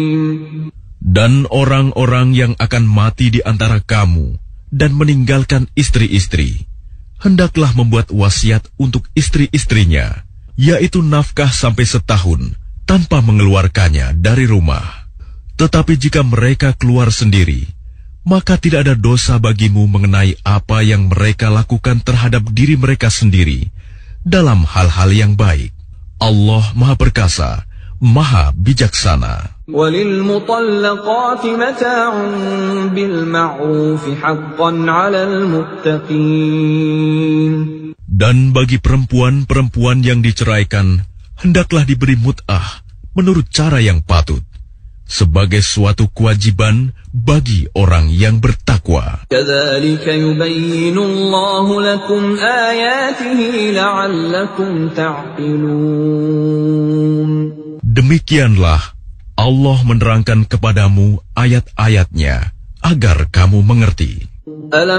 Dan orang-orang yang akan mati di antara kamu dan meninggalkan istri-istri, hendaklah membuat wasiat untuk istri-istrinya, yaitu nafkah sampai setahun tanpa mengeluarkannya dari rumah. Tetapi jika mereka keluar sendiri, maka tidak ada dosa bagimu mengenai apa yang mereka lakukan terhadap diri mereka sendiri dalam hal-hal yang baik. Allah Maha Perkasa, Maha Bijaksana. وَلِلْمُطَلَّقَاتِ مَتَاعٌ بِالْمَعْرُوفِ حَقًّا عَلَى الْمُتَّقِينَ. Dan bagi perempuan-perempuan yang diceraikan, hendaklah diberi mut'ah menurut cara yang patut, sebagai suatu kewajiban bagi orang yang bertakwa. كَذَلِكَ يُبَيِّنُ اللَّهُ لَكُمْ آيَاتِهِ لَعَلَّكُمْ تَعْقِلُونَ. Demikianlah Allah menerangkan kepadamu ayat-ayatnya agar kamu mengerti.